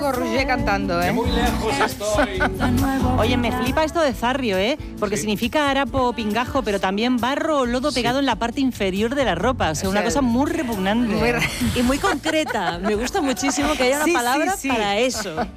oigo Roger cantando, ¿eh? Muy lejos estoy. Oye, me flipa esto de zarrio, ¿eh? Porque significa harapo, pingajo, pero también barro o lodo pegado en la parte inferior de la ropa. O sea, una cosa muy repugnante. Y muy concreta. Me gusta muchísimo que haya una palabra para eso.